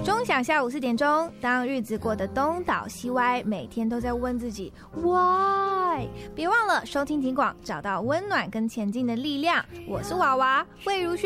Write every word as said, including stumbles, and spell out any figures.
钟响下午四点钟，当日子过得东倒西歪，每天都在问自己 why， 别忘了收听警广，找到温暖跟前进的力量。我是娃娃魏如萱。